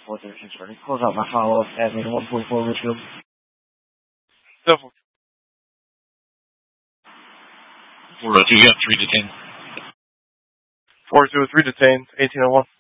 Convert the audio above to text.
436 ready. Close out my follow-up at 144 Richfield. 402, yeah, 3 detained. 403 detained, 1801.